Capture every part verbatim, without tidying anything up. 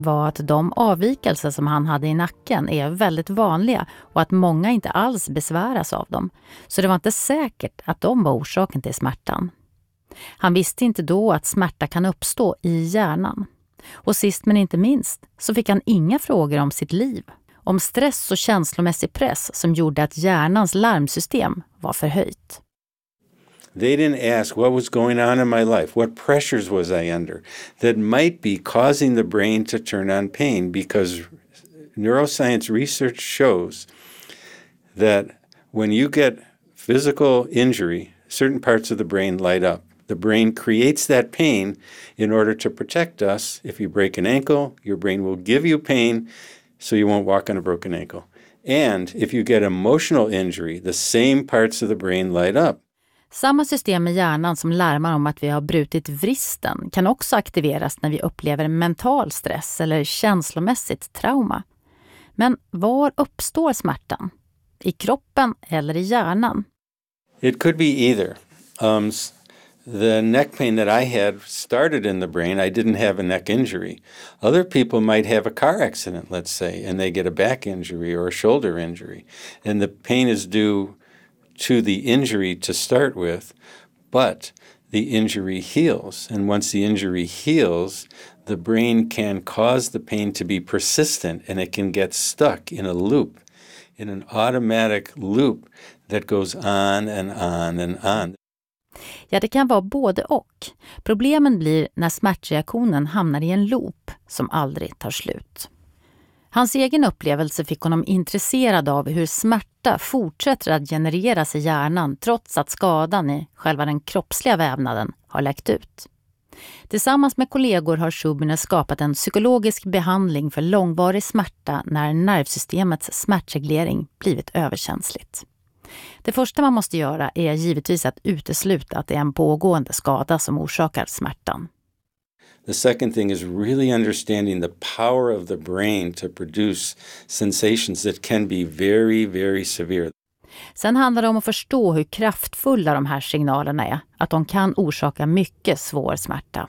var att de avvikelser som han hade i nacken är väldigt vanliga och att många inte alls besväras av dem. Så det var inte säkert att de var orsaken till smärtan. Han visste inte då att smärta kan uppstå i hjärnan. Och sist men inte minst så fick han inga frågor om sitt liv. Om stress och känslomässig press som gjorde att hjärnans larmsystem var förhöjt. They didn't ask what was going on in my life, what pressures was I under that might be causing the brain to turn on pain, because neuroscience research shows that when you get physical injury, certain parts of the brain light up. The brain creates that pain in order to protect us. If you break an ankle, your brain will give you pain so you won't walk on a broken ankle. And if you get emotional injury, the same parts of the brain light up. Samma system i hjärnan som larmar om att vi har brutit vristen kan också aktiveras när vi upplever mental stress eller känslomässigt trauma. Men var uppstår smärtan? I kroppen eller i hjärnan? It could be either. Um, the neck pain that I had started in the brain. I didn't have a neck injury. Other people might have a car accident, let's say, and they get a back injury or a shoulder injury. And the pain is due to the injury to start with, but the injury heals. And once the injury heals, the brain can cause the pain to be persistent, and it can get stuck in a loop, in an automatic loop that goes on and on and on. Ja, det kan vara både och. Problemen blir när smärtreaktionen hamnar i en loop som aldrig tar slut. Hans egen upplevelse fick honom intresserad av hur smärta fortsätter att genereras i hjärnan trots att skadan i själva den kroppsliga vävnaden har läkt ut. Tillsammans med kollegor har Schubiner skapat en psykologisk behandling för långvarig smärta när nervsystemets smärtreglering blivit överkänsligt. Det första man måste göra är givetvis att utesluta att det är en pågående skada som orsakar smärtan. The second thing is really understanding the power of the brain to produce sensations that can be very, very severe. Sen handlar det om att förstå hur kraftfulla de här signalerna är, att de kan orsaka mycket svår smärta.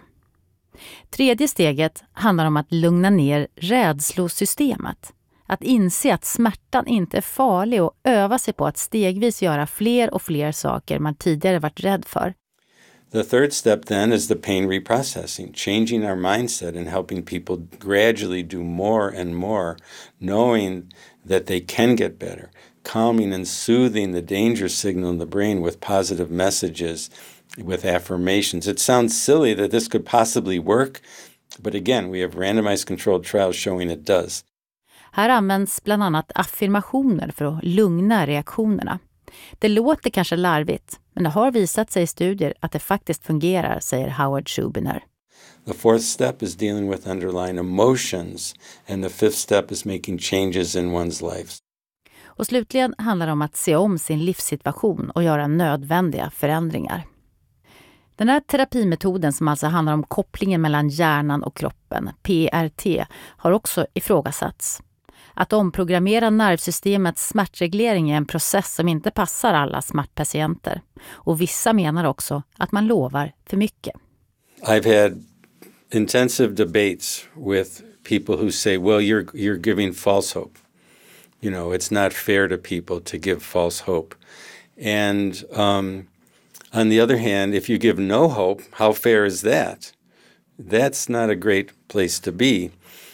Tredje steget handlar om att lugna ner rädslosystemet. Att inse att smärtan inte är farlig och öva sig på att stegvis göra fler och fler saker man tidigare varit rädd för. The third step then is the pain reprocessing, changing our mindset and helping people gradually do more and more, knowing that they can get better, calming and soothing the danger signal in the brain with positive messages, with affirmations. It sounds silly that this could possibly work, but again, we have randomized controlled trials showing it does. Här används bland annat affirmationer för att lugna reaktionerna. Det låter kanske larvigt, men det har visat sig i studier att det faktiskt fungerar, säger Howard Schubiner. The fourth step is dealing with underlying emotions, and the fifth step is making changes in one's life. Och slutligen handlar det om att se om sin livssituation och göra nödvändiga förändringar. Den här terapimetoden som alltså handlar om kopplingen mellan hjärnan och kroppen, P R T, har också ifrågasatts. Att omprogrammera nervsystemets smärtreglering är en process som inte passar alla smärtpatienter. Och vissa menar också att man lovar för mycket. I've had intensive debates with people who say, well, you're you're giving false hope. You know, it's not fair to people to give false hope. And um, on the other hand, if you give no hope, how fair is that? That's not a great place to be.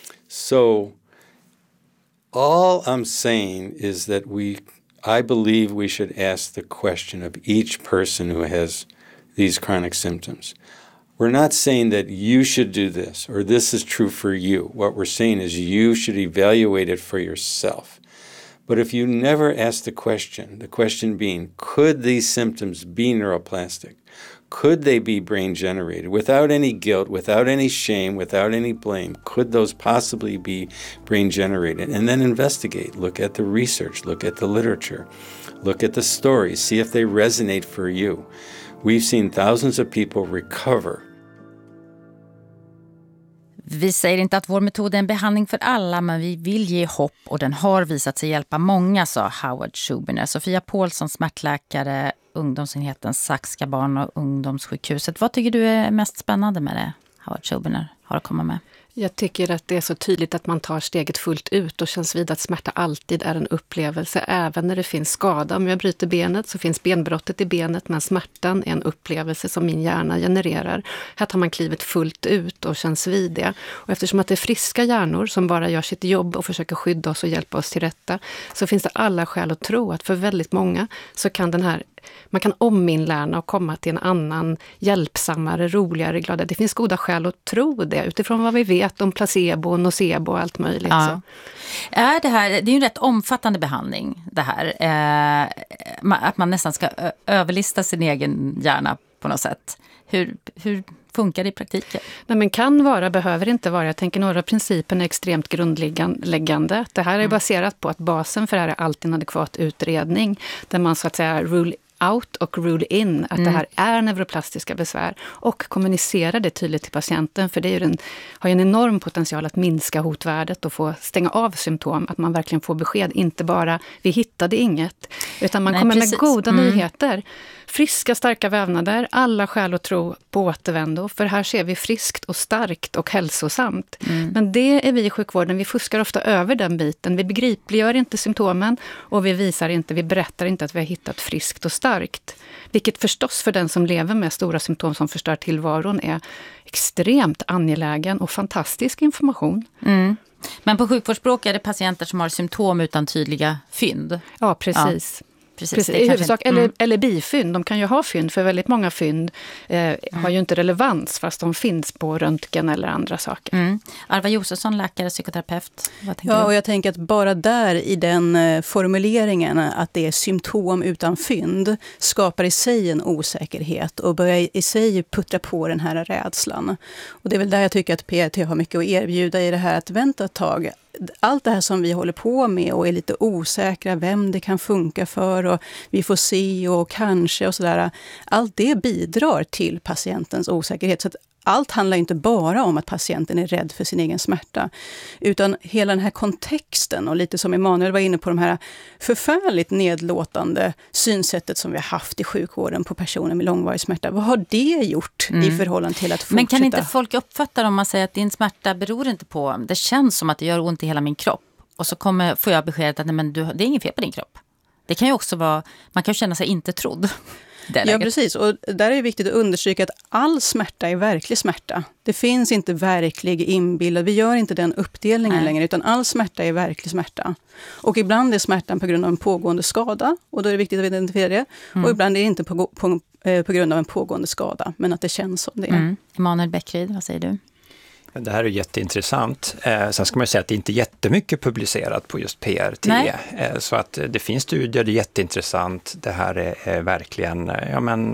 So all I'm saying is that we, I believe we should ask the question of each person who has these chronic symptoms. We're not saying that you should do this or this is true for you. What we're saying is you should evaluate it for yourself. But if you never ask the question, the question being, could these symptoms be neuroplastic? Could they be brain generated without any guilt, without any shame, without any blame? Could those possibly be brain generated? And then investigate, look at the research, look at the literature, look at the stories, see if they resonate for you. We've seen thousands of people recover. Vi säger inte att vår metod är en behandling för alla, men vi vill ge hopp och den har visat sig hjälpa många, sa Howard Schubiner. Sofia Paulsson, smärtläkare, ungdomsenheten Saxka barn- och ungdomssjukhuset. Vad tycker du är mest spännande med det Howard Schubiner har att komma med? Jag tycker att det är så tydligt att man tar steget fullt ut och känns vid att smärta alltid är en upplevelse, även när det finns skada. Om jag bryter benet så finns benbrottet i benet, men smärtan är en upplevelse som min hjärna genererar. Här tar man klivet fullt ut och känns vid det. Och eftersom att det är friska hjärnor som bara gör sitt jobb och försöker skydda oss och hjälpa oss till rätta, så finns det alla skäl att tro att för väldigt många så kan den här man kan ominlärna och komma till en annan hjälpsammare, roligare, gladare. Det finns goda skäl att tro det utifrån vad vi vet om placebo, nocebo och allt möjligt. Ja. Så. Är det här, det är ju en rätt omfattande behandling det här. Eh, att man nästan ska ö- överlista sin egen hjärna på något sätt. Hur, hur funkar det i praktiken? Nej, men kan vara, behöver inte vara. Jag tänker några principer är extremt grundläggande. Det här är mm. baserat på att basen för det här är alltid en adekvat utredning. Där man så att säga rule out och rule in att mm. det här är neuroplastiska besvär och kommunicera det tydligt till patienten, för det är ju en, har ju en enorm potential att minska hotvärdet och få stänga av symptom, att man verkligen får besked, inte bara vi hittade inget, utan man Nej, kommer precis. med goda mm. nyheter. Friska, starka vävnader, alla skäl att tro på återvändo, för här ser vi friskt och starkt och hälsosamt. Mm. Men det är vi i sjukvården, vi fuskar ofta över den biten. Vi begripliggör inte symptomen och vi visar inte, vi berättar inte att vi har hittat friskt och starkt. Vilket förstås för den som lever med stora symptom som förstör tillvaron är extremt angelägen och fantastisk information. Mm. Men på sjukvårdsspråk är det patienter som har symptom utan tydliga fynd? Ja, precis. Ja. Precis, Precis, i huvudsak, inte, mm. eller, eller bifynd. De kan ju ha fynd, för väldigt många fynd eh, mm. har ju inte relevans fast de finns på röntgen eller andra saker. Mm. Arva Josefsson, läkare, psykoterapeut. Vad tänker ja, du? och jag tänker att bara där i den eh, formuleringen att det är symptom utan fynd skapar i sig en osäkerhet och börjar i, i sig puttra på den här rädslan. Och det är väl där jag tycker att P R T har mycket att erbjuda i det här att vänta ett tag. Allt det här som vi håller på med och är lite osäkra, vem det kan funka för och vi får se och kanske och sådär. Allt det bidrar till patientens osäkerhet. Så att allt handlar inte bara om att patienten är rädd för sin egen smärta, utan hela den här kontexten och lite som Emanuel var inne på, de här förfärligt nedlåtande synsättet som vi har haft i sjukvården på personer med långvarig smärta. Vad har det gjort mm. i förhållande till att fortsätta? Men kan inte folk uppfatta om man säger att din smärta beror inte på, det känns som att det gör ont i hela min kropp och så kommer, får jag beskedet att nej, men du, det är ingen fel på din kropp. Det kan ju också vara, man kan känna sig inte trodd. Ja, precis. Och där är det viktigt att understryka att all smärta är verklig smärta. Det finns inte verklig inbillad. Vi gör inte den uppdelningen Nej. längre, utan all smärta är verklig smärta. Och ibland är smärtan på grund av en pågående skada, och då är det viktigt att identifiera det. Mm. Och ibland är det inte på, på, på grund av en pågående skada, men att det känns som det är. Mm. Emanuel Bäckryd, vad säger du? Det här är jätteintressant. Eh, sen ska man säga att det inte är jättemycket publicerat på just P R T. Eh, så att det finns studier, det är jätteintressant. Det här är, är verkligen, ja men...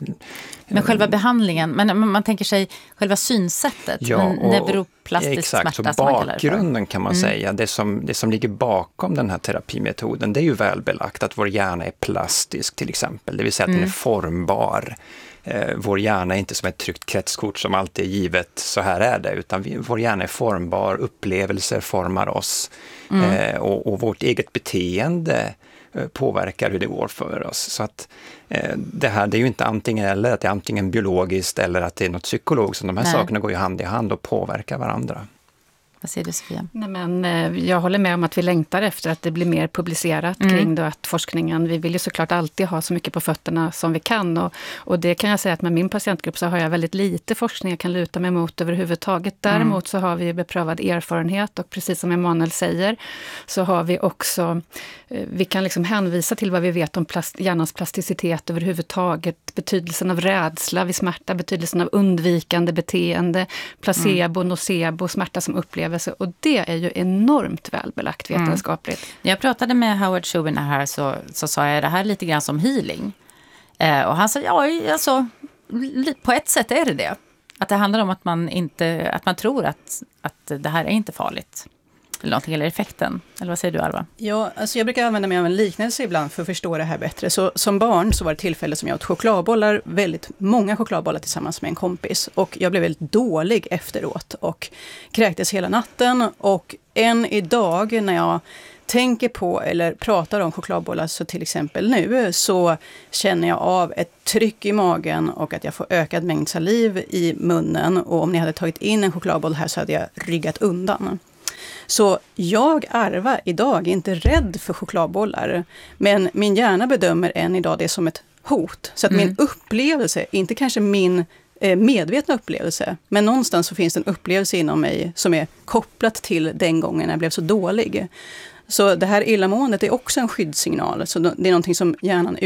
Men själva behandlingen, men man tänker sig själva synsättet, ja, men neuroplastisk exakt, smärta. Så bakgrunden kan man mm. säga, det som, det som ligger bakom den här terapimetoden, det är ju välbelagt att vår hjärna är plastisk till exempel. Det vill säga att mm. den är formbar. Vår hjärna är inte som ett tryckt kretskort som alltid är givet, så här är det, utan vi, vår hjärna är formbar, upplevelser formar oss mm. eh, och, och vårt eget beteende eh, påverkar hur det går för oss. Så att eh, det här, det är ju inte antingen eller, att det är antingen biologiskt eller att det är något psykologiskt, så de här Nej. sakerna går ju hand i hand och påverkar varandra. Vad säger du, Sofia? Nej, men, jag håller med om att vi längtar efter att det blir mer publicerat mm. kring det, att forskningen, vi vill ju såklart alltid ha så mycket på fötterna som vi kan, och, och det kan jag säga att med min patientgrupp så har jag väldigt lite forskning jag kan luta mig mot överhuvudtaget. Däremot mm. så har vi beprövad erfarenhet, och precis som Emanuel säger så har vi också, vi kan liksom hänvisa till vad vi vet om plast, hjärnans plasticitet överhuvudtaget, betydelsen av rädsla vid smärta, betydelsen av undvikande beteende, placebo, mm. nocebo, smärta som upplevs. Och det är ju enormt välbelagt vetenskapligt. Mm. När jag pratade med Howard Schubiner här så, så sa jag det här lite grann som healing. Eh, och han sa, ja, alltså, på ett sätt är det det. Att det handlar om att man, inte, att man tror att, att det här är inte farligt. Eller någonting, eller effekten. Eller vad säger du, Arva? Ja, alltså jag brukar använda mig av en liknelse ibland för att förstå det här bättre. Så som barn så var det tillfälle som jag åt chokladbollar, väldigt många chokladbollar tillsammans med en kompis. Och jag blev väldigt dålig efteråt och kräktes hela natten och än idag när jag tänker på eller pratar om chokladbollar, så till exempel nu, så känner jag av ett tryck i magen och att jag får ökad mängd saliv i munnen. Och om ni hade tagit in en chokladboll här så hade jag ryggat undan. Så jag arvar idag inte rädd för chokladbollar. Men min hjärna bedömer än idag det som ett hot. Så att mm. min upplevelse, inte kanske min eh, medvetna upplevelse, men någonstans så finns det en upplevelse inom mig som är kopplat till den gången jag blev så dålig. Så det här illamåendet är också en skyddssignal. Så det är någonting som hjärnan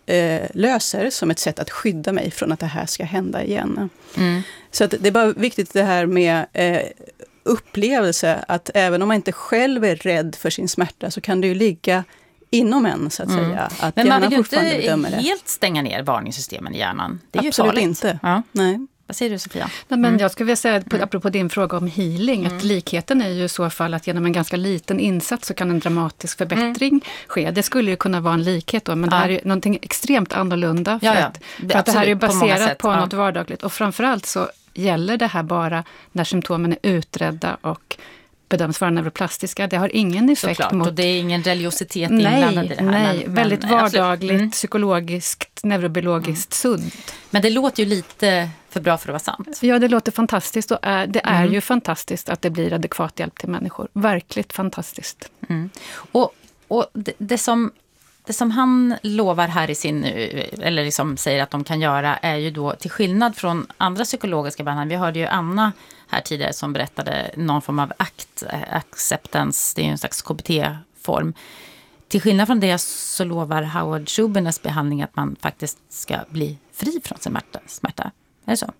utlöser eh, som ett sätt att skydda mig från att det här ska hända igen. Mm. Så att det är bara viktigt det här med eh, upplevelse, att även om man inte själv är rädd för sin smärta så kan det ju ligga inom en, så att mm. säga. Att men man vill ju inte helt stänga ner varningssystemen i hjärnan. Det är absolut ju farligt. Inte. Ja. Nej. Vad säger du, Sofia? Nej, men jag skulle vilja säga, på, apropå din fråga om healing, mm. att likheten är ju i så fall att genom en ganska liten insats så kan en dramatisk förbättring mm. ske. Det skulle ju kunna vara en likhet då, men ja. det här är någonting extremt annorlunda. För, ja, ja. Att, för att det här är baserat på, på något ja. vardagligt. Och framförallt så gäller det här bara när symptomen är utredda och bedöms vara neuroplastiska. Det har ingen effekt Såklart, mot... och det är ingen religiositet inblandad i det här. Nej, men, väldigt men, vardagligt, mm. psykologiskt, neurobiologiskt mm. sunt. Men det låter ju lite för bra för att vara sant. Ja, det låter fantastiskt och är, det är mm. ju fantastiskt att det blir adekvat hjälp till människor. Verkligt fantastiskt. Mm. Och, och det, det som... Det som han lovar här i sin, eller liksom säger att de kan göra, är ju då till skillnad från andra psykologiska behandlingar. Vi hörde ju Anna här tidigare som berättade någon form av akt, acceptance, det är ju en slags K B T-form. Till skillnad från det så lovar Howard Schubernes behandling att man faktiskt ska bli fri från sin smärta. smärta. Är det så?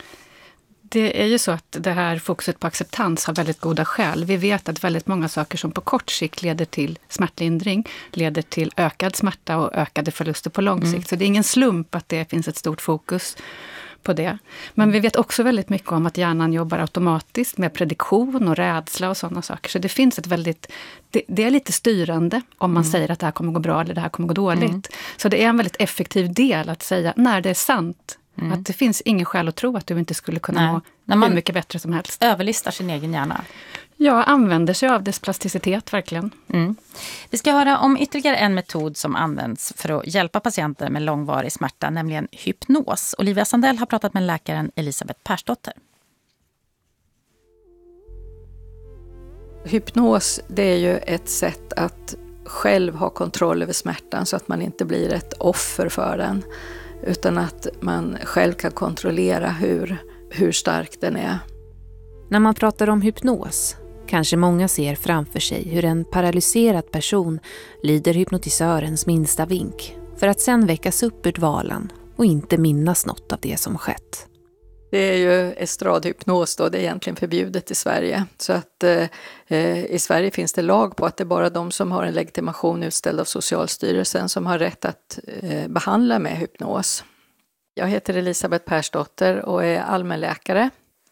Det är ju så att det här fokuset på acceptans har väldigt goda skäl. Vi vet att väldigt många saker som på kort sikt leder till smärtlindring leder till ökad smärta och ökade förluster på lång sikt. Mm. Så det är ingen slump att det finns ett stort fokus på det. Men vi vet också väldigt mycket om att hjärnan jobbar automatiskt med prediktion och rädsla och sådana saker. Så det finns ett väldigt, det, det är lite styrande om man mm. säger att det här kommer gå bra eller det här kommer gå dåligt. Mm. Så det är en väldigt effektiv del att säga när det är sant. Mm. Att det finns ingen skäl att tro att du inte skulle kunna Nej. må när man hur mycket bättre som helst. Överlistar sin egen hjärna. Ja, använder sig av dess plasticitet verkligen. Mm. Vi ska höra om ytterligare en metod som används för att hjälpa patienter med långvarig smärta, nämligen hypnos. Olivia Sandell har pratat med läkaren Elisabeth Persdotter. Hypnos, det är ju ett sätt att själv ha kontroll över smärtan så att man inte blir ett offer för den. Utan att man själv kan kontrollera hur, hur stark den är. När man pratar om hypnos kanske många ser framför sig hur en paralyserad person lyder hypnotisörens minsta vink för att sen väckas upp ur dvalen och inte minnas något av det som skett. Det är ju estradhypnos då, det är egentligen förbjudet i Sverige. Så att eh, i Sverige finns det lag på att det är bara de som har en legitimation utställd av Socialstyrelsen som har rätt att eh, behandla med hypnos. Jag heter Elisabeth Persdotter och är allmänläkare.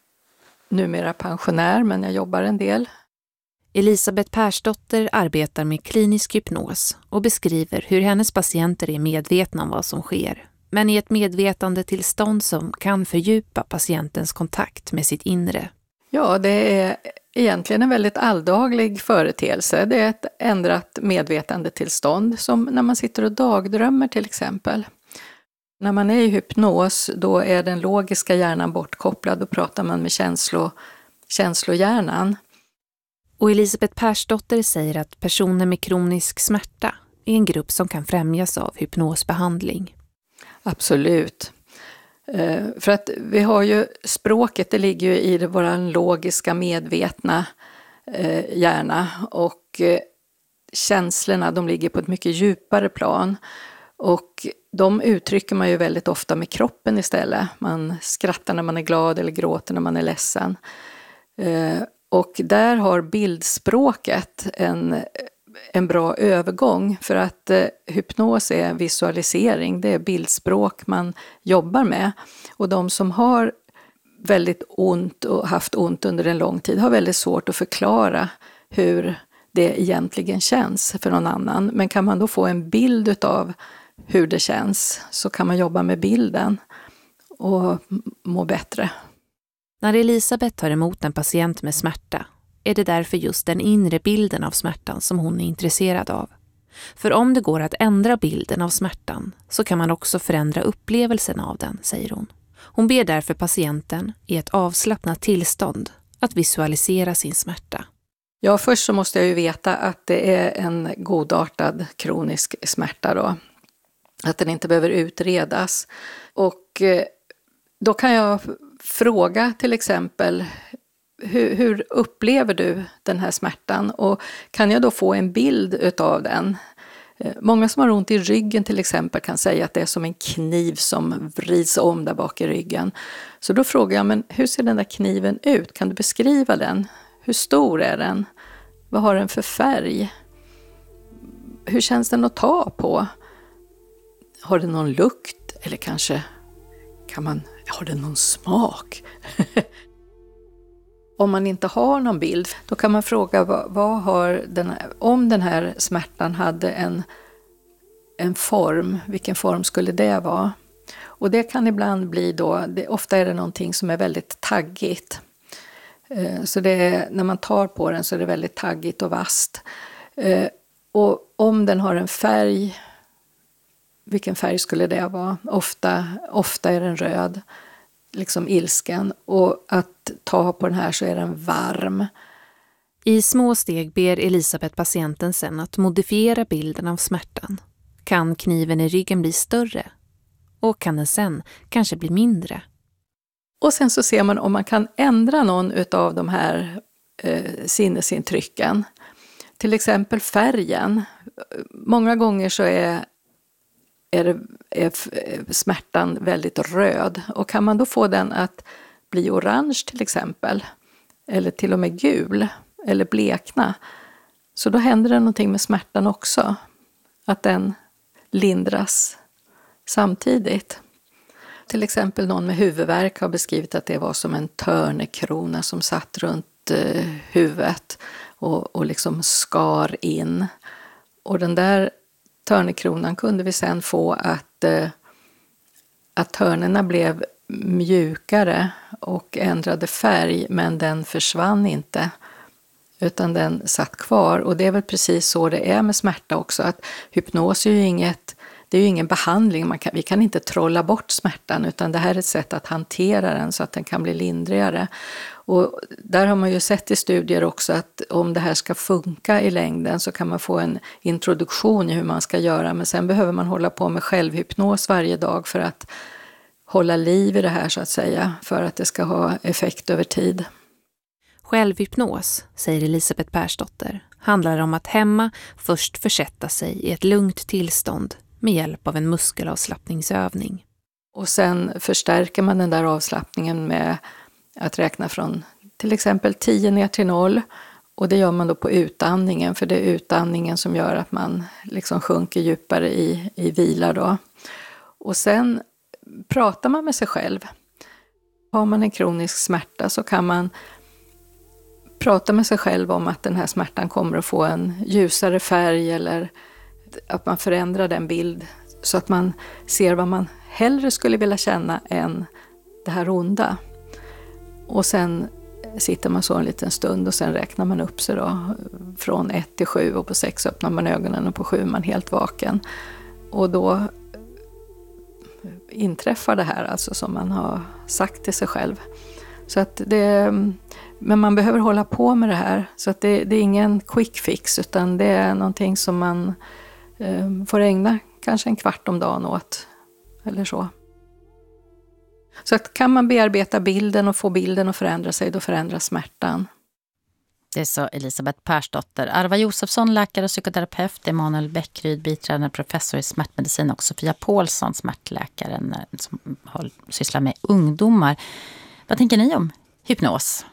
Numera pensionär, men jag jobbar en del. Elisabeth Persdotter arbetar med klinisk hypnos och beskriver hur hennes patienter är medvetna om vad som sker. Men i ett medvetandetillstånd som kan fördjupa patientens kontakt med sitt inre. Ja, det är egentligen en väldigt alldaglig företeelse. Det är ett ändrat medvetandetillstånd som när man sitter och dagdrömmer till exempel. När man är i hypnos då är den logiska hjärnan bortkopplad och pratar man med känslo, känslohjärnan. Och Elisabeth Persdotter säger att personer med kronisk smärta är en grupp som kan främjas av hypnosbehandling. Absolut. Eh, för att vi har ju språket, det ligger ju i det, vår logiska medvetna eh, hjärna och eh, känslorna de ligger på ett mycket djupare plan och de uttrycker man ju väldigt ofta med kroppen istället. Man skrattar när man är glad eller gråter när man är ledsen. Eh, och där har bildspråket en en bra övergång för att eh, hypnos är visualisering, det är bildspråk man jobbar med. Och de som har väldigt ont och haft ont under en lång tid har väldigt svårt att förklara hur det egentligen känns för någon annan. Men kan man då få en bild av hur det känns så kan man jobba med bilden och må bättre. När Elisabeth tar emot en patient med smärta är det därför just den inre bilden av smärtan som hon är intresserad av. För om det går att ändra bilden av smärtan så kan man också förändra upplevelsen av den, säger hon. Hon ber därför patienten i ett avslappnat tillstånd att visualisera sin smärta. Ja, först så måste jag ju veta att det är en godartad kronisk smärta då. Att den inte behöver utredas. Och då kan jag fråga till exempel, hur, hur upplever du den här smärtan? Och kan jag då få en bild utav den? Många som har ont i ryggen till exempel kan säga att det är som en kniv som vrids om där bak i ryggen. Så då frågar jag, men hur ser den där kniven ut? Kan du beskriva den? Hur stor är den? Vad har den för färg? Hur känns den att ta på? Har den någon lukt? Eller kanske kan man, har den någon smak? Om man inte har någon bild, då kan man fråga vad, vad har den här, om den här smärtan hade en, en form, vilken form skulle det vara? Och det kan ibland bli då, det, ofta är det någonting som är väldigt taggigt. Eh, så det är, när man tar på den så är det väldigt taggigt och vasst. Eh, och om den har en färg, vilken färg skulle det vara? Ofta, ofta är den röd. Liksom ilsken, och att ta på den här så är den varm. I små steg ber Elisabeth patienten sen att modifiera bilden av smärtan. Kan kniven i ryggen bli större? Och kan den sen kanske bli mindre? Och sen så ser man om man kan ändra någon av de här eh, sinnesintrycken. Till exempel färgen. Många gånger så är Är, det, är smärtan väldigt röd. Och kan man då få den att bli orange till exempel, eller till och med gul, eller blekna, så då händer det någonting med smärtan också. Att den lindras samtidigt. Till exempel någon med huvudvärk har beskrivit att det var som en törnekrona som satt runt eh, huvudet och, och liksom skar in. Och den där törnekronan kunde vi sen få att, eh, att törnerna blev mjukare och ändrade färg, men den försvann inte utan den satt kvar. Och det är väl precis så det är med smärta också, att hypnos är ju inget, det är ju ingen behandling, man kan, vi kan inte trolla bort smärtan, utan det här är ett sätt att hantera den så att den kan bli lindrigare. Och där har man ju sett i studier också att om det här ska funka i längden så kan man få en introduktion i hur man ska göra, men sen behöver man hålla på med självhypnos varje dag för att hålla liv i det här så att säga, för att det ska ha effekt över tid. Självhypnos, säger Elisabeth Persdotter, handlar om att hemma först försätta sig i ett lugnt tillstånd med hjälp av en muskelavslappningsövning. Och sen förstärker man den där avslappningen med att räkna från till exempel tio ner till noll. Och det gör man då på utandningen, för det är utandningen som gör att man liksom sjunker djupare i, i vila då. Och sen pratar man med sig själv. Har man en kronisk smärta så kan man prata med sig själv om att den här smärtan kommer att få en ljusare färg, eller att man förändrar den bild så att man ser vad man hellre skulle vilja känna än det här onda. Och sen sitter man så en liten stund och sen räknar man upp sig då från ett till sju, och på sex öppnar man ögonen och på sju är man helt vaken. Och då inträffar det här alltså som man har sagt till sig själv. Så att det, men man behöver hålla på med det här, så att det, det är ingen quick fix, utan det är någonting som man eh, får ägna kanske en kvart om dagen åt eller så. Så att kan man bearbeta bilden och få bilden att förändra sig, då förändras smärtan. Det sa Elisabeth Persdotter. Arva Josefsson, läkare och psykoterapeut, Emanuel Bäckryd, biträdande professor i smärtmedicin, och Sofia Paulsson, smärtläkaren som har sysslar med ungdomar. Vad tänker ni om hypnos?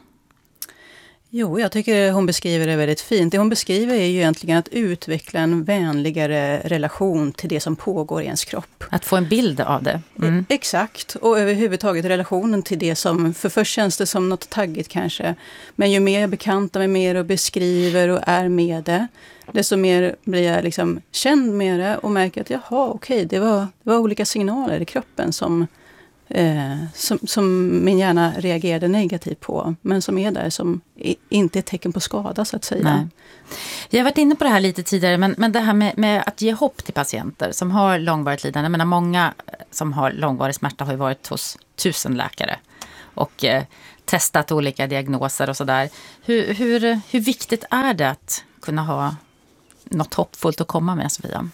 Jo, jag tycker hon beskriver det väldigt fint. Det hon beskriver är ju egentligen att utveckla en vänligare relation till det som pågår i ens kropp. Att få en bild av det. Mm. Exakt, och överhuvudtaget relationen till det som, för först känns det som något taggigt kanske, men ju mer jag bekantar mig med och beskriver och är med det, desto mer blir jag liksom känd med det och märker att jaha, okej, det var, det var olika signaler i kroppen som eh, som, som min hjärna reagerade negativt på, men som är där som i, inte är tecken på skada så att säga. Nej. Jag har varit inne på det här lite tidigare, men, men det här med, med att ge hopp till patienter som har långvarigt lidande. Jag menar, många som har långvarig smärta har ju varit hos tusen läkare och eh, testat olika diagnoser och sådär. Hur, hur, hur viktigt är det att kunna ha något hoppfullt att komma med, Sofia?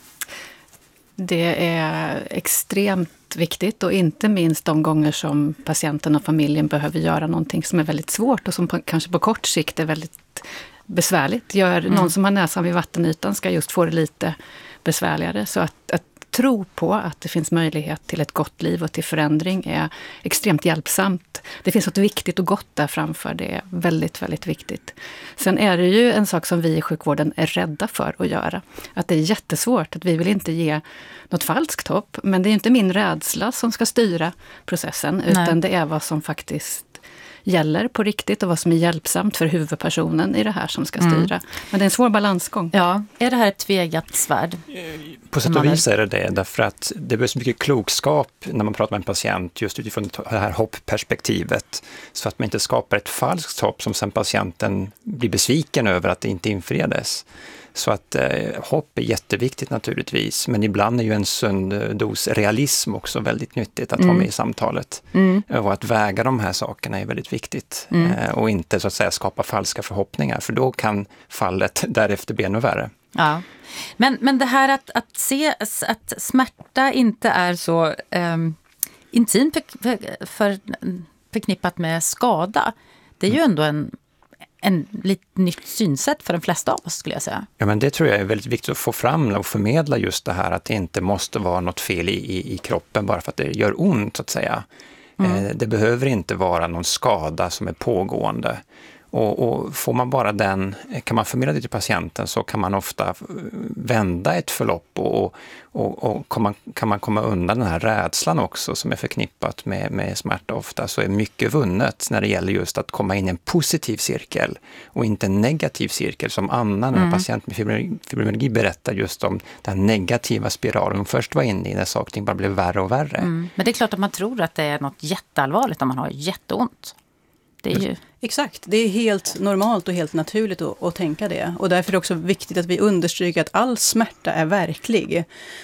Det är extremt viktigt, och inte minst de gånger som patienten och familjen behöver göra någonting som är väldigt svårt och som på, kanske på kort sikt är väldigt besvärligt. Gör mm. någon som har näsan vid vattenytan ska just få det lite besvärligare. Så att, att tro på att det finns möjlighet till ett gott liv och till förändring är extremt hjälpsamt. Det finns något viktigt och gott där framför. Det är väldigt, väldigt viktigt. Sen är det ju en sak som vi i sjukvården är rädda för att göra. Att det är jättesvårt, att vi vill inte ge något falskt hopp. Men det är inte min rädsla som ska styra processen, utan Nej. det är vad som faktiskt gäller på riktigt och vad som är hjälpsamt för huvudpersonen i det här som ska styra. Mm. Men det är en svår balansgång. Ja, är det här ett tveeggat svärd? På sätt och vis är det det, därför att det behövs mycket klokskap när man pratar med en patient just utifrån det här hoppperspektivet, så att man inte skapar ett falskt hopp som sen patienten blir besviken över att det inte infriades. Så att eh, hopp är jätteviktigt naturligtvis, men ibland är ju en sund dos realism också väldigt nyttigt att mm. ha med i samtalet. Mm. Och att väga de här sakerna är väldigt viktigt. Mm. Eh, och inte så att säga skapa falska förhoppningar, för då kan fallet därefter bli ännu värre. Ja. Men, men det här att, att se att smärta inte är så um, intimt för, för, för, förknippat med skada, det är ju ändå en en lite nytt synsätt för de flesta av oss, skulle jag säga. Ja, men det tror jag är väldigt viktigt att få fram och förmedla, just det här att det inte måste vara något fel i, i, i kroppen bara för att det gör ont, så att säga. Mm. Eh, det behöver inte vara någon skada som är pågående. Och, och får man bara den, kan man förmedla det till patienten, så kan man ofta vända ett förlopp och, och, och komma, kan man komma undan den här rädslan också som är förknippat med, med smärta ofta, så är mycket vunnet när det gäller just att komma in i en positiv cirkel och inte en negativ cirkel som Anna, mm. en patient med fibromyalgi, berättar just om den negativa spiralen hon först var inne i, när saker bara blev värre och värre. Mm. Men det är klart att man tror att det är något jätteallvarligt om man har jätteont. Det är ju... Exakt, det är helt normalt och helt naturligt att, att tänka det. Och därför är det också viktigt att vi understryker att all smärta är verklig.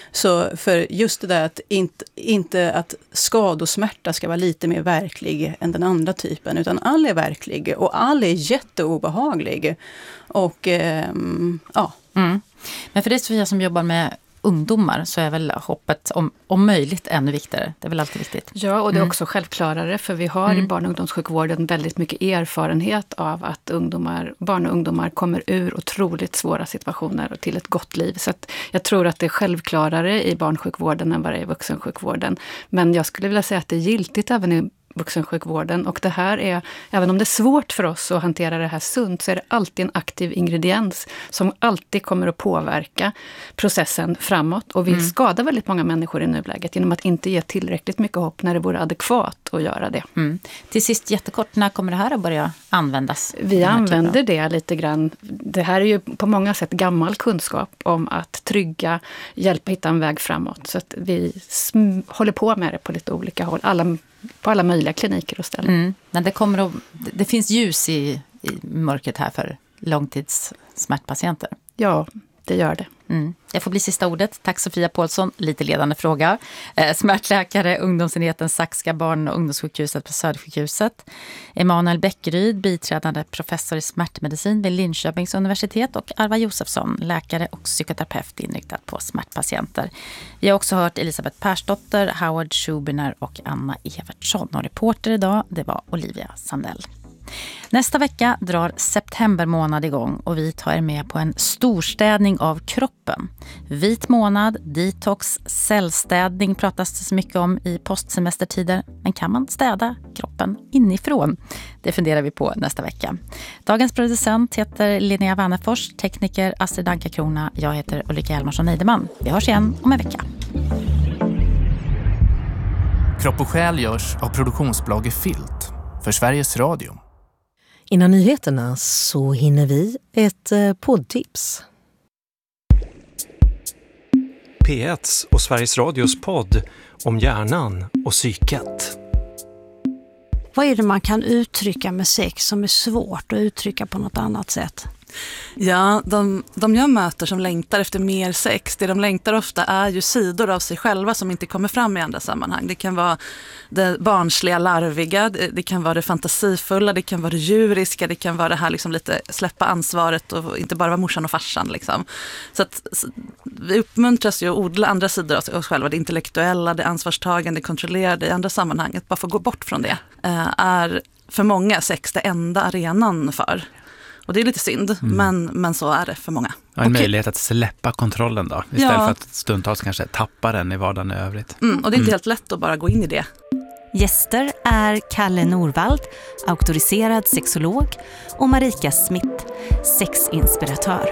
Så för just det där att inte, inte att skadosmärta ska vara lite mer verklig än den andra typen, utan all är verklig och all är jätteobehaglig. Och ähm, ja. Mm. Men för det är Sofia som jobbar med ungdomar, så är väl hoppet om, om möjligt ännu viktigare. Det är väl alltid viktigt. Ja, och det är mm. också självklarare, för vi har mm. i barn- och ungdomssjukvården väldigt mycket erfarenhet av att ungdomar, barn och ungdomar kommer ur otroligt svåra situationer och till ett gott liv. Så att jag tror att det är självklarare i barnsjukvården än vad det är i vuxensjukvården. Men jag skulle vilja säga att det är giltigt även i vuxensjukvården, och det här är, även om det är svårt för oss att hantera det här sunt, så är det alltid en aktiv ingrediens som alltid kommer att påverka processen framåt, och vi mm. skadar väldigt många människor i nuläget genom att inte ge tillräckligt mycket hopp när det vore adekvat att göra det. Mm. Till sist jättekort, när kommer det här att börja användas? Vi använder det lite grann. Det här är ju på många sätt gammal kunskap om att trygga, hjälpa hitta en väg framåt, så att vi sm- håller på med det på lite olika håll. Alla på alla möjliga kliniker och ställen. Mm. Men det kommer att, det finns ljus i, i mörkret här för långtidssmärtpatienter. Ja, det gör det. Mm. Det får bli sista ordet. Tack Sofia Paulsson. Lite ledande fråga. Eh, smärtläkare, ungdomsenheten Saxka barn- och ungdomssjukhuset på Södersjukhuset. Emanuel Bäckryd, biträdande professor i smärtmedicin vid Linköpings universitet, och Arva Josefsson, läkare och psykoterapeut inriktad på smärtpatienter. Vi har också hört Elisabeth Persdotter, Howard Schubiner och Anna Evertsson. Och reporter idag, det var Olivia Sandell. Nästa vecka drar september månad igång, och vi tar er med på en storstädning av kroppen. Vit månad, detox, cellstädning pratas det så mycket om i postsemestertider. Men kan man städa kroppen inifrån? Det funderar vi på nästa vecka. Dagens producent heter Linnea Wannefors, tekniker Astrid Anka-Krona. Jag heter Ulrika Hjalmarsson-Neideman. Vi hörs igen om en vecka. Kropp och själ görs av produktionsbolaget Filt för Sveriges Radio. Innan nyheterna så hinner vi ett poddtips. P ett och Sveriges Radios podd om hjärnan och psyket. Vad är det man kan uttrycka med sex som är svårt att uttrycka på något annat sätt? Ja, de, de jag möter som längtar efter mer sex, det de längtar ofta är ju sidor av sig själva som inte kommer fram i andra sammanhang. Det kan vara det barnsliga, larviga, det, det kan vara det fantasifulla, det kan vara det djuriska, det kan vara det här liksom lite släppa ansvaret och inte bara vara morsan och farsan. Liksom. Så att så, vi uppmuntras ju att odla andra sidor av oss själva, det intellektuella, det ansvarstagande, det kontrollerade i andra sammanhang. Att bara få gå bort från det eh, är för många sex det enda arenan för. Och det är lite synd, mm. men, men så är det för många. Ja, en Okej. möjlighet att släppa kontrollen då, istället Ja. för att stundtals kanske tappa den i vardagen i övrigt. Mm, och det är inte Mm. helt lätt att bara gå in i det. Gäster är Kalle Norvald, auktoriserad sexolog, och Marika Smith, sexinspiratör.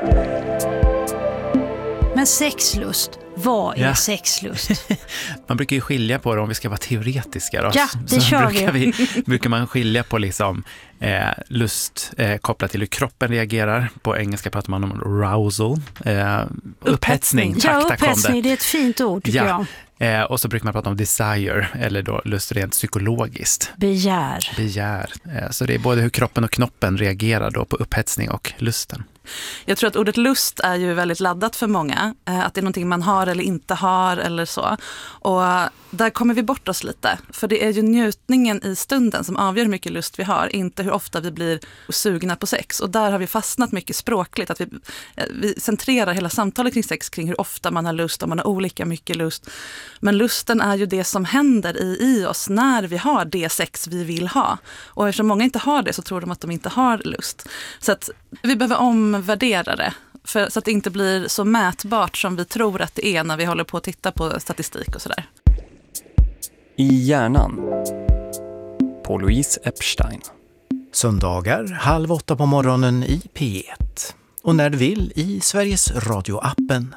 Men sexlust, vad är Ja. sexlust? Man brukar ju skilja på det om vi ska vara teoretiska då. Ja, det så kör brukar vi. vi. Brukar man skilja på liksom, eh, lust eh, kopplat till hur kroppen reagerar. På engelska pratar man om arousal. Eh, upphetsning. Tack, Ja, tack, kom upphetsning, det är ett fint ord tycker Ja. jag. Eh, och så brukar man prata om desire, eller då lust rent psykologiskt. Begär. Begär. Eh, så det är både hur kroppen och knoppen reagerar då på upphetsning och lusten. Jag tror att ordet lust är ju väldigt laddat för många. Att det är någonting man har eller inte har eller så. Och där kommer vi bort oss lite. För det är ju njutningen i stunden som avgör hur mycket lust vi har. Inte hur ofta vi blir sugna på sex. Och där har vi fastnat mycket språkligt. Att vi, vi centrerar hela samtalet kring sex kring hur ofta man har lust. Om man har olika mycket lust. Men lusten är ju det som händer i, i oss när vi har det sex vi vill ha. Och eftersom många inte har det så tror de att de inte har lust. Så att vi behöver omvärdera det. För, så att det inte blir så mätbart som vi tror att det är när vi håller på att titta på statistik och sådär. I hjärnan. På Louise Epstein. Söndagar halv åtta på morgonen i P ett. Och när du vill i Sveriges Radio-appen.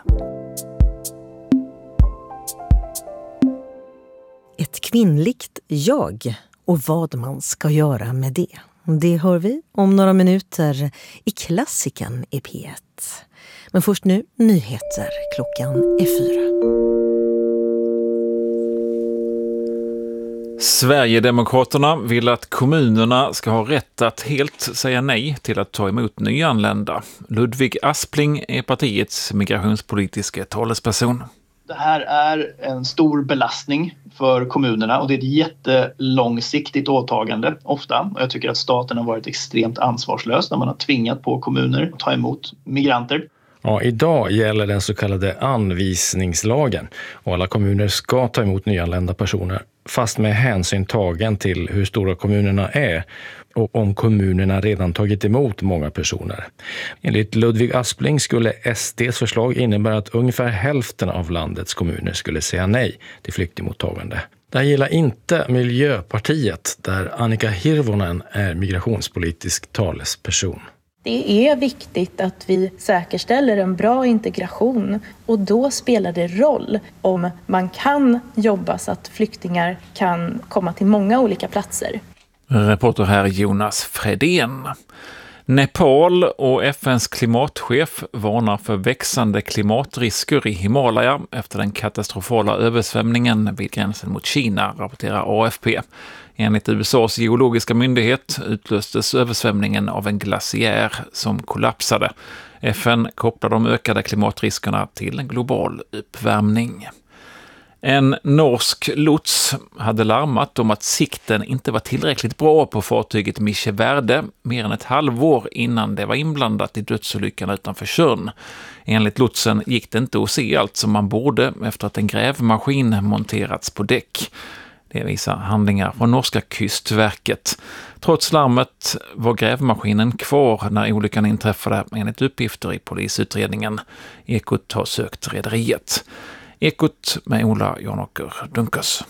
Ett kvinnligt jag och vad man ska göra med det. Det hör vi om några minuter i klassiken i P ett. Men först nu nyheter. Klockan är fyra. Sverigedemokraterna vill att kommunerna ska ha rätt att helt säga nej till att ta emot nyanlända. Ludvig Aspling är partiets migrationspolitiska talesperson. Det här är en stor belastning för kommunerna och det är ett jättelångsiktigt åtagande ofta. Och jag tycker att staten har varit extremt ansvarslös när man har tvingat på kommuner att ta emot migranter. Ja, idag gäller den så kallade anvisningslagen och alla kommuner ska ta emot nyanlända personer fast med hänsyn tagen till hur stora kommunerna är och om kommunerna redan tagit emot många personer. Enligt Ludvig Aspling skulle S D:s förslag innebära att ungefär hälften av landets kommuner skulle säga nej till flyktingmottagande. Det här gillar inte Miljöpartiet där Annika Hirvonen är migrationspolitisk talesperson. Det är viktigt att vi säkerställer en bra integration och då spelar det roll om man kan jobba så att flyktingar kan komma till många olika platser. Reporter här Jonas Fredén. Nepal och F N:s klimatchef varnar för växande klimatrisker i Himalaya efter den katastrofala översvämningen vid gränsen mot Kina, rapporterar A F P. Enligt U S A:s geologiska myndighet utlöstes översvämningen av en glaciär som kollapsade. F N kopplar de ökade klimatriskerna till en global uppvärmning. En norsk lots hade larmat om att sikten inte var tillräckligt bra på fartyget Mische Verde mer än ett halvår innan det var inblandat i dödsolyckan utanför Tjörn. Enligt lotsen gick det inte att se allt som man borde efter att en grävmaskin monterats på däck. Det visar handlingar från norska kustverket. Trots larmet var grävmaskinen kvar när olyckan inträffade enligt uppgifter i polisutredningen. Ekot har sökt rederiet. Ekot med Ola Janåker Dunkers.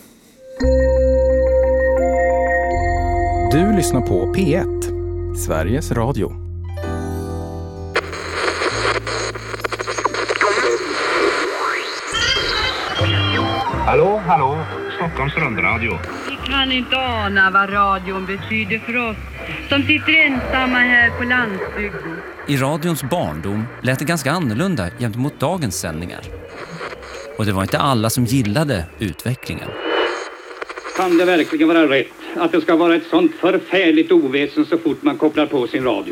Du lyssnar på P ett, Sveriges Radio. Hallå, hallå, Stockholms rundradio. Vi kan inte ana vad radion betyder för oss som sitter ensamma här på landsbygden. I radions barndom lät det ganska annorlunda gentemot dagens sändningar. Och det var inte alla som gillade utvecklingen. Kan det verkligen vara rätt att det ska vara ett sånt förfärligt oväsen så fort man kopplar på sin radio.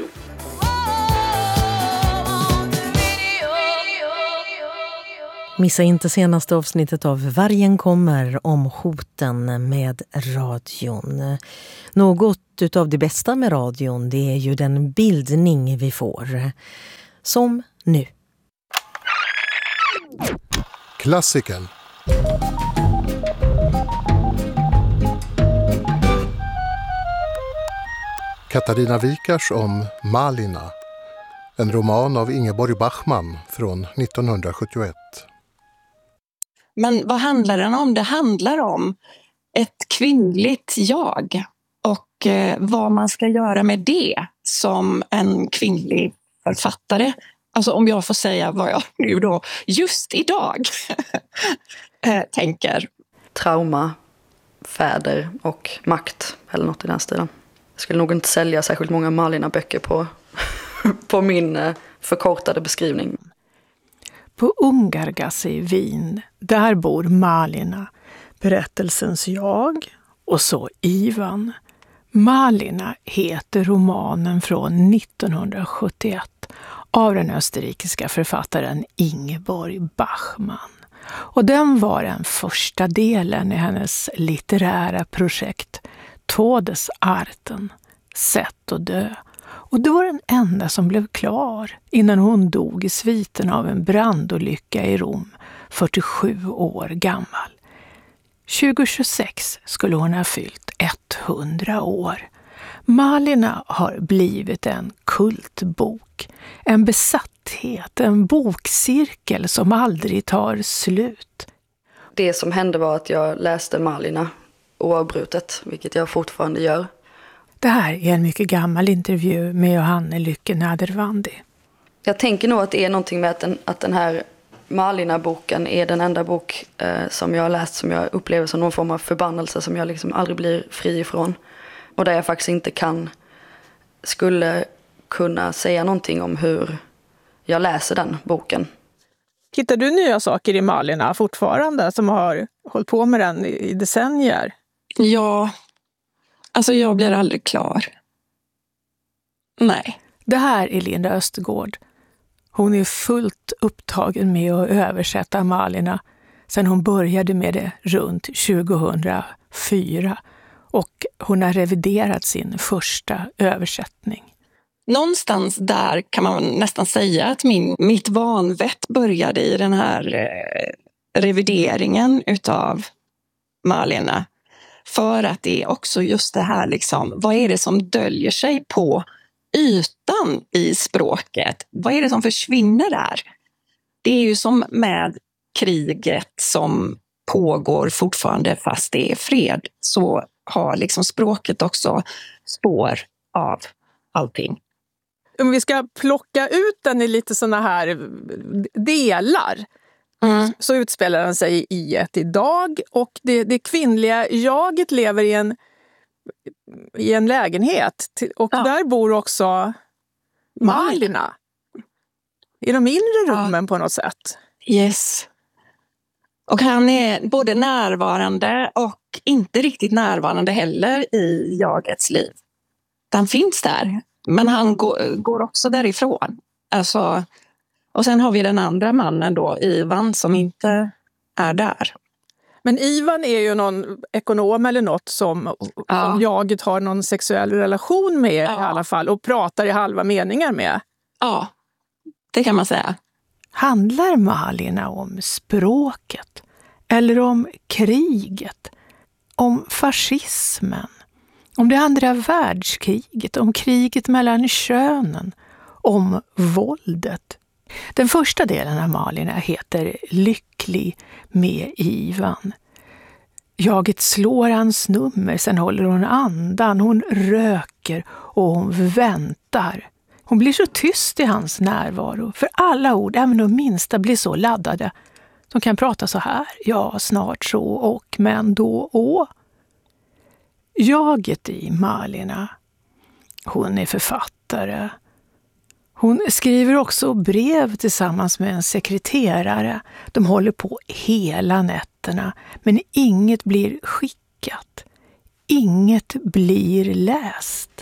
Missa inte senaste avsnittet av Vargen kommer om hoten med radion. Något utav det bästa med radion, det är ju den bildning vi får. Som nu. Klassiken. Katarina Wikars om Malina. En roman av Ingeborg Bachmann från nittonhundrasjuttioett. Men vad handlar den om? Det handlar om ett kvinnligt jag och eh, vad man ska göra med det som en kvinnlig författare. Alltså om jag får säga vad jag nu då just idag eh, tänker. Trauma, fäder och makt eller något i den stilen. Jag skulle nog inte sälja särskilt många Malina-böcker på, på min eh, förkortade beskrivning. På Ungargasse i Wien, där bor Malina, berättelsens jag, och så Ivan. Malina heter romanen från nittonhundrasjuttioett av den österrikiska författaren Ingeborg Bachmann. Och den var den första delen i hennes litterära projekt Todesarten, Sätt att dö. Och det var den enda som blev klar innan hon dog i sviten av en brandolycka i Rom, fyrtiosju år gammal. tjugo tjugosex skulle hon ha fyllt hundra år. Malina har blivit en kultbok, en besatthet, en bokcirkel som aldrig tar slut. Det som hände var att jag läste Malina oavbrutet, vilket jag fortfarande gör. Det här är en mycket gammal intervju med Johanne Lycke Nadervandi. Jag tänker nog att det är någonting med att den, att den här Malina-boken är den enda bok eh, som jag har läst som jag upplever som någon form av förbannelse som jag liksom aldrig blir fri ifrån. Och där jag faktiskt inte kan, skulle kunna säga någonting om hur jag läser den boken. Hittar du nya saker i Malina fortfarande som har hållit på med den i decennier? Ja, alltså jag blir aldrig klar. Nej. Det här är Linda Östergård. Hon är fullt upptagen med att översätta Malina sedan hon började med det runt tjugohundrafyra. Och hon har reviderat sin första översättning. Någonstans där kan man nästan säga att min, mitt vanvett började i den här eh, revideringen utav Malina. För att det är också just det här, liksom, vad är det som döljer sig på ytan i språket? Vad är det som försvinner där? Det är ju som med kriget som pågår fortfarande fast det är fred. Så har liksom språket också spår av allting. Om vi ska plocka ut den i lite såna här delar mm. så utspelar den sig i ett idag och det, det kvinnliga jaget lever i en, i en lägenhet och ja. Där bor också Malina i de inre rummen ja. På något sätt. Yes. Och han är både närvarande och inte riktigt närvarande heller i jagets liv. Han finns där, men han går, går också därifrån. Alltså, och sen har vi den andra mannen då, Ivan, som inte är där. Men Ivan är ju någon ekonom eller något som, ja. som jaget har någon sexuell relation med ja. I alla fall och pratar i halva meningar med. Ja, det kan man säga. Handlar Malina om språket eller om kriget, om fascismen, om det andra världskriget, om kriget mellan könen, om våldet? Den första delen av Malina heter Lycklig med Ivan. Jaget slår hans nummer, sen håller hon andan, hon röker och hon väntar. Hon blir så tyst i hans närvaro, för alla ord, även de minsta, blir så laddade. De kan prata så här, ja, snart så och, men då och. Jaget i Malina, hon är författare. Hon skriver också brev tillsammans med en sekreterare. De håller på hela nätterna, men inget blir skickat. inget blir läst.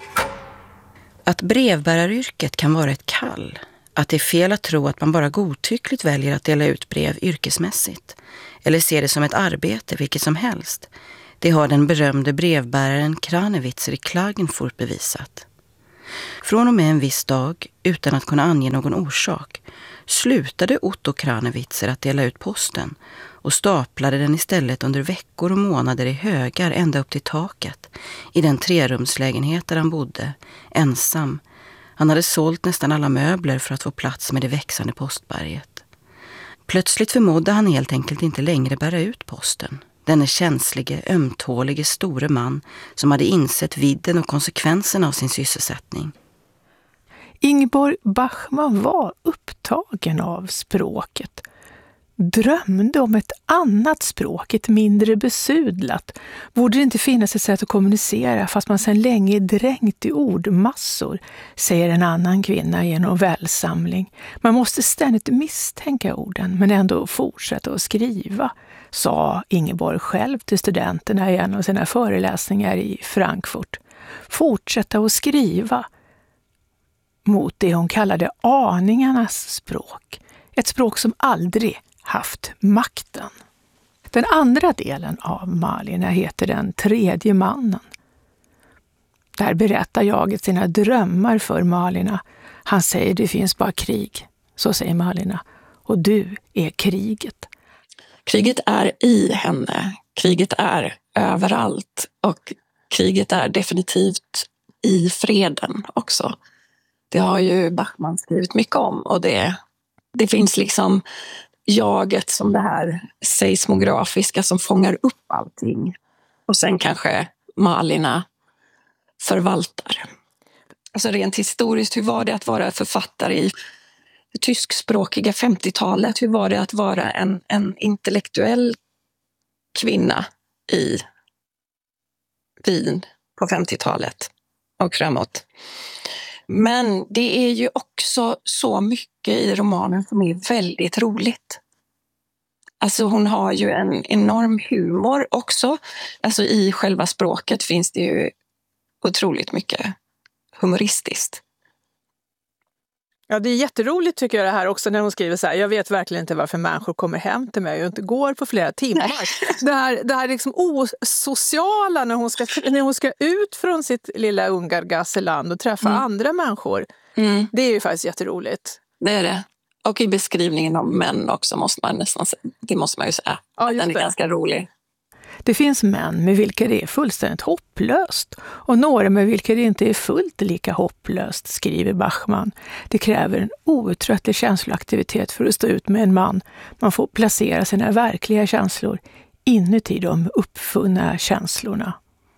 Att brevbäraryrket kan vara ett kall. Att det är fel att tro att man bara godtyckligt väljer att dela ut brev yrkesmässigt. Eller ser det som ett arbete, vilket som helst. Det har den berömde brevbäraren Kranewitzer i Klagenfurt bevisat. Från och med en viss dag, utan att kunna ange någon orsak, slutade Otto Kranewitzer att dela ut posten och staplade den istället under veckor och månader i högar ända upp till taket i den trerumslägenhet där han bodde, ensam. Han hade sålt nästan alla möbler för att få plats med det växande postberget. Plötsligt förmådde han helt enkelt inte längre bära ut posten. Denne känslige, ömtålige store man som hade insett vidden och konsekvenserna av sin sysselsättning. Ingeborg Bachmann var upptagen av språket. Drömde om ett annat språk, ett mindre besudlat. Borde det inte finnas ett sätt att kommunicera fast man sedan länge är dränkt i ordmassor, säger en annan kvinna i en novellsamling. Man måste ständigt misstänka orden men ändå fortsätta att skriva, sa Ingeborg själv till studenterna i en av sina föreläsningar i Frankfurt. Fortsätta att skriva mot det hon kallade aningarnas språk. Ett språk som aldrig haft makten. Den andra delen av Malina heter Den tredje mannen. Där berättar jaget sina drömmar för Malina. Han säger det finns bara krig. Så säger Malina. Och du är kriget. Kriget är i henne. Kriget är överallt. Och kriget är definitivt i freden också. Det har ju Bachmann skrivit mycket om. Och det, det finns liksom jaget som det här seismografiska som fångar upp allting. Och sen kanske Malina förvaltar. Alltså rent historiskt, hur var det att vara författare i det tyskspråkiga femtiotalet? Hur var det att vara en, en intellektuell kvinna i Wien på femtiotalet och framåt? Men det är ju också så mycket i romanen som är väldigt roligt. Alltså hon har ju en enorm humor också. Alltså i själva språket finns det ju otroligt mycket humoristiskt. Ja, det är jätteroligt tycker jag det här också när hon skriver så här. Jag vet verkligen inte varför människor kommer hem till mig och inte går på flera timmar. Det här, det här liksom osociala när hon, ska, när hon ska ut från sitt lilla Ungargasseland och träffa mm. andra människor. Mm. Det är ju faktiskt jätteroligt. Det är det. Och i beskrivningen av män också måste man nästan säga. Det måste man ju säga. Ja, den är det. Ganska rolig. Det finns män med vilka det är fullständigt hopplöst och några med vilka det inte är fullt lika hopplöst, skriver Bachmann. Det kräver en outtröttlig känsloaktivitet för att stå ut med en man. Man får placera sina verkliga känslor inuti de uppfunna känslorna.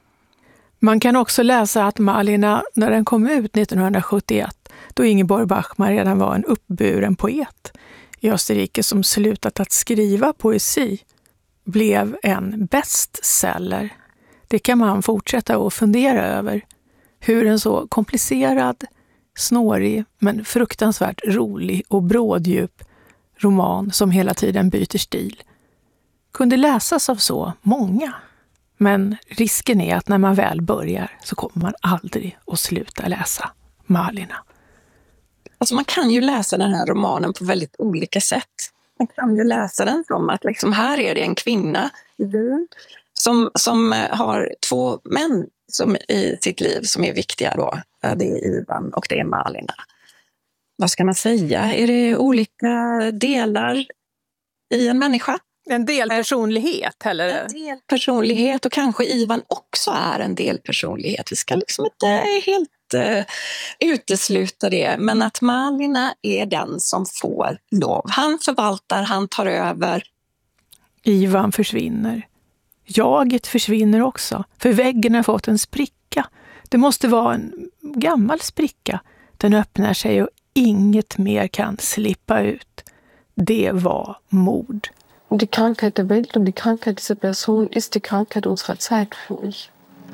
Man kan också läsa att Malina, när den kom ut nittonhundrasjuttioett, då Ingeborg Bachmann redan var en uppburen poet i Österrike som slutat att skriva poesi, blev en bestseller. Det kan man fortsätta att fundera över. Hur en så komplicerad, snårig men fruktansvärt rolig och bråddjup roman som hela tiden byter stil kunde läsas av så många. Men risken är att när man väl börjar så kommer man aldrig att sluta läsa Malina. Alltså man kan ju läsa den här romanen på väldigt olika sätt. Man kan ju läsa den som att liksom här är det en kvinna i Wien som, som har två män som i sitt liv som är viktiga då. Det är Ivan och det är Malina. Vad ska man säga? Är det olika delar i en människa? En delpersonlighet eller? En delpersonlighet och kanske Ivan också är en delpersonlighet. Vi ska liksom inte helt uh, utesluta det. Men att Malina är den som får lov. Han förvaltar, han tar över. Ivan försvinner. Jaget försvinner också. För väggen har fått en spricka. Det måste vara en gammal spricka. Den öppnar sig och inget mer kan slippa ut. Det var mord. Die Krankheit der Welt und die Krankheit dieser Person ist die Krankheit unserer Zeit für mich.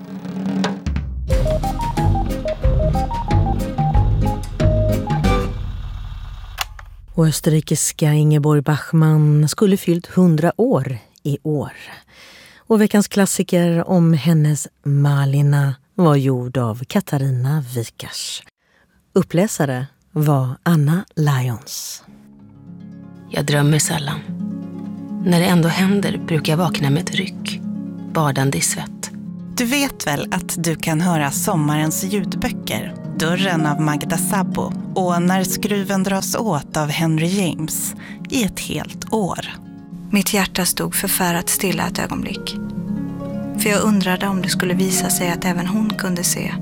Och österrikiska Ingeborg Bachmann skulle fyllt hundra år i år. Och veckans klassiker om hennes Malina var gjord av Katarina Wikars. Uppläsare var Anna Lyons. Jag drömmer sällan. När det ändå händer brukar jag vakna med ett ryck, badande i svett. Du vet väl att du kan höra sommarens ljudböcker, Dörren av Magda Sabo och När skruven dras åt av Henry James i ett helt år. Mitt hjärta stod förfärat stilla ett ögonblick. För jag undrade om det skulle visa sig att även hon kunde se.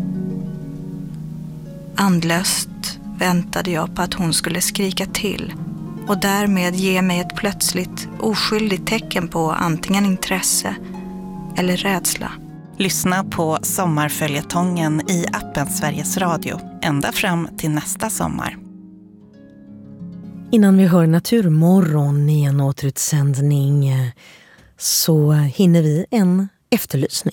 Andlöst väntade jag på att hon skulle skrika till och därmed ge mig ett plötsligt oskyldigt tecken på antingen intresse eller rädsla. Lyssna på sommarföljetongen i appen Sveriges Radio ända fram till nästa sommar. Innan vi hör Naturmorgon i en återutsändning så hinner vi en efterlysning.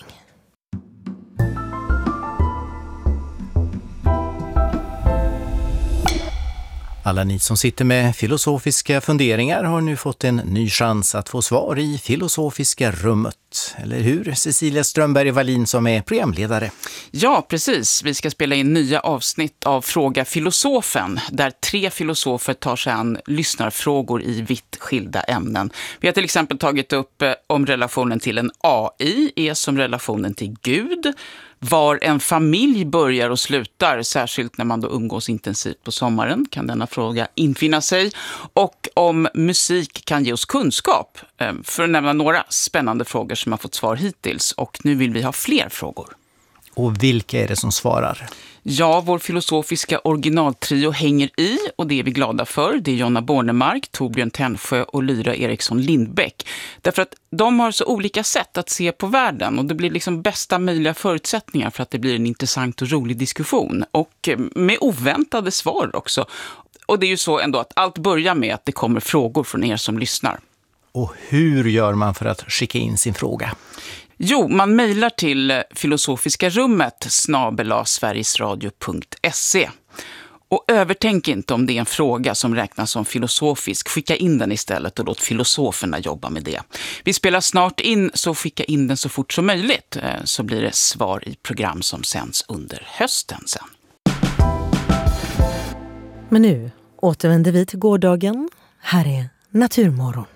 Alla ni som sitter med filosofiska funderingar har nu fått en ny chans att få svar i Filosofiska rummet. Eller hur, Cecilia Strömberg-Wallin som är programledare? Ja, precis. Vi ska spela in nya avsnitt av Fråga filosofen, där tre filosofer tar sig an lyssnarfrågor i vitt skilda ämnen. Vi har till exempel tagit upp eh, om relationen till en A I är som relationen till Gud, var en familj börjar och slutar, särskilt när man då umgås intensivt på sommaren, kan denna fråga infinna sig. Och om musik kan ge oss kunskap, för att nämna några spännande frågor som har fått svar hittills. Och nu vill vi ha fler frågor. Och vilka är det som svarar? Ja, vår filosofiska originaltrio hänger i och det är vi glada för. Det är Jonna Bornemark, Torbjörn Tännsjö och Lyra Eriksson Lindbäck. Därför att de har så olika sätt att se på världen och det blir liksom bästa möjliga förutsättningar för att det blir en intressant och rolig diskussion. Och med oväntade svar också. Och det är ju så ändå att allt börjar med att det kommer frågor från er som lyssnar. Och hur gör man för att skicka in sin fråga? Jo, man mejlar till filosofiska rummet snabel-a sverigesradio punkt se. Och övertänk inte om det är en fråga som räknas som filosofisk. Skicka in den istället och låt filosoferna jobba med det. Vi spelar snart in, så skicka in den så fort som möjligt. Så blir det svar i program som sänds under hösten sen. Men nu återvänder vi till gårdagen. Här är Naturmorgon.